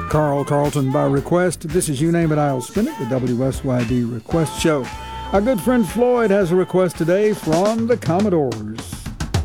Carl Carlton by request. This is You Name It, I'll Spin It, the WSYD Request Show. Our good friend Floyd has a request today from the Commodores.